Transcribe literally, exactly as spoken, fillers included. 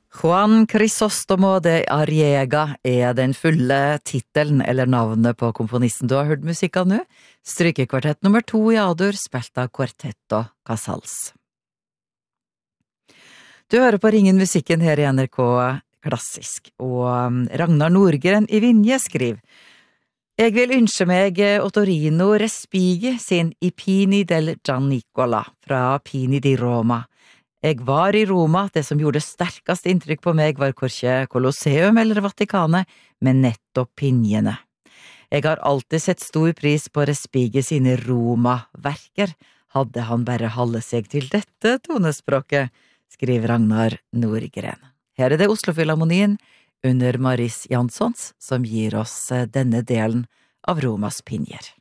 Juan Crisóstomo de Arriaga er den fulle titelen eller navnet på komponisten du har hørt musikk av nå. Strykekvartett nummer to i A-dur, spilt av Quartetto Casals. Du hører på Ringen musikken her i N R K Klassisk, og Ragnar Nordgren i Vinje skriver: Jeg vil ønske meg Ottorino Respighi sin I Pini del Giannicola fra Pini di Roma. Jeg var i Roma, det som gjorde sterkest inntrykk på meg var korkje Colosseum eller Vatikanet, men nettopp pinjene. Jeg har alltid sett stor pris på Respighi sine Roma-verker. Hadde han bare holdt seg til dette tonespråket, skriver Ragnar Nordgren. Her er det Oslo-Filharmonien under Maris Janssons som gir oss denne delen av Romas pinjer.